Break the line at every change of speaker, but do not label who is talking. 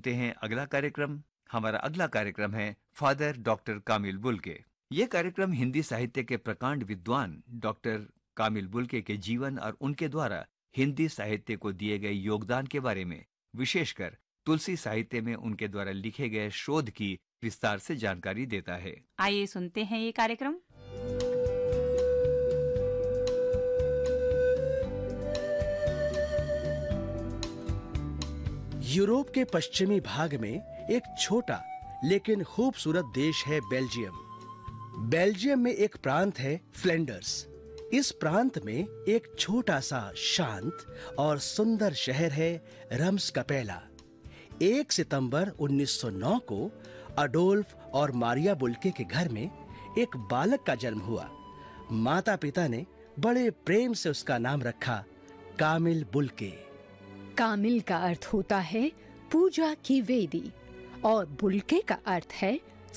सुनते हैं अगला कार्यक्रम। हमारा अगला कार्यक्रम है फादर डॉक्टर कामिल बुल्के। ये कार्यक्रम हिंदी साहित्य के प्रकांड विद्वान डॉक्टर कामिल बुल्के के जीवन और उनके द्वारा हिंदी साहित्य को दिए गए योगदान के बारे में, विशेषकर तुलसी साहित्य में उनके द्वारा लिखे गए शोध की विस्तार से जानकारी देता है।
आइए सुनते हैं ये कार्यक्रम।
यूरोप के पश्चिमी भाग में एक छोटा लेकिन खूबसूरत देश है बेल्जियम। बेल्जियम में एक प्रांत है फ्लैंडर्स। इस प्रांत में एक छोटा सा शांत और सुंदर शहर है रम्सकपेला। 1 सितंबर 1909 को अडोल्फ और मारिया बुल्के के घर में एक बालक का जन्म हुआ। माता पिता ने बड़े प्रेम से उसका नाम रखा कामिल बुल्के।
कामिल का अर्थ होता है पूजा की वेदी और बुल्के का अर्थ है